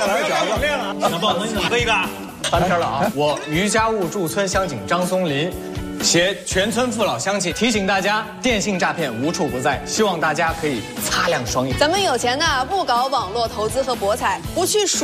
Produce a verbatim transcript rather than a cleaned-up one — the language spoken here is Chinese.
来饺子。 小豹，那你喝一个。 翻篇了啊！我余家务驻村乡警张松林，携全村父老乡亲提醒大家，电信诈骗无处不在，希望大家可以擦亮双眼。 咱们有钱的不搞网络投资和博彩，不去